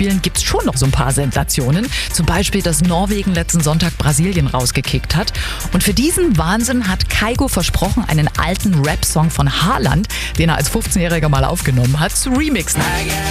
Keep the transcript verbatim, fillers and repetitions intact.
Fußballspielen gibt's schon noch so ein paar Sensationen. Zum Beispiel, dass Norwegen letzten Sonntag Brasilien rausgekickt hat. Und für diesen Wahnsinn hat Kygo versprochen, einen alten Rap-Song von Haaland, den er als fünfzehnjähriger mal aufgenommen hat, zu remixen.